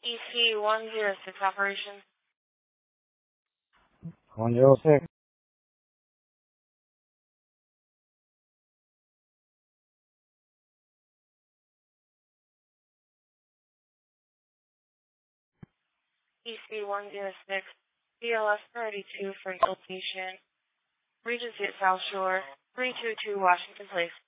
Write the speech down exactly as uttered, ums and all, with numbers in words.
E C one zero six operation. one zero six. E C one zero six. B L S thirty-two for location. Regency at South Shore. three two two Washington Place.